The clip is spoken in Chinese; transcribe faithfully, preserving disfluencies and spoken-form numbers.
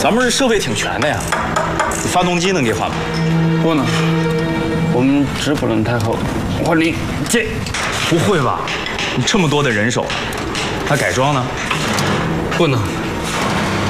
咱们这设备挺全的呀，发动机能给换吗？ 不能，我们直不轮太后，换零件。 不会吧？你这么多的人手，还改装呢？ 不能。